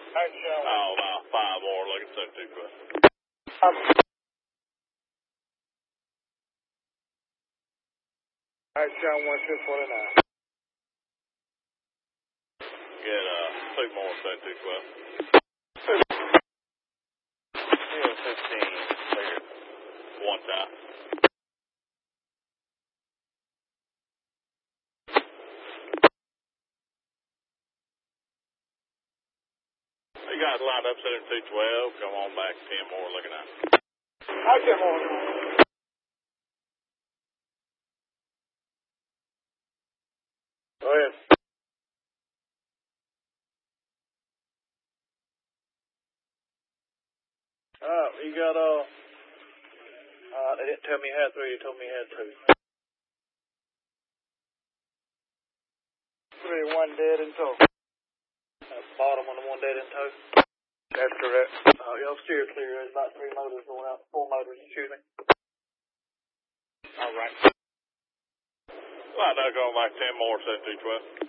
Oh, about 5 more, looking so too quick. Alright, John 1249. Get 2 more, so too quick. 15, cleared. 1 time. You guys lined up, set him 212. Come on back, 10 more, looking at it. Alright, 10 more. Go ahead. You got, they didn't tell me you had 3, they told me you had 2. 3, 1 dead in tow. Bottom on the 1 dead in tow. That's correct. Y'all steer clear. There's about 3 motors going out. 4 motors, excuse me. All right. Well, now going back 10 more, set 212.